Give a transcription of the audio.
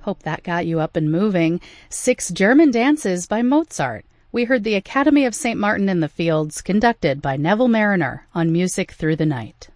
Hope that got you up and moving. 6 German dances by Mozart. We heard the Academy of St. Martin in the Fields, conducted by Neville Mariner on Music Through the Night.